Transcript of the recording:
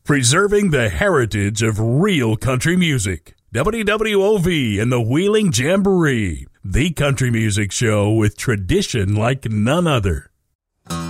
preserving the heritage of real country music. WWOV and the Wheeling Jamboree, the country music show with tradition like none other.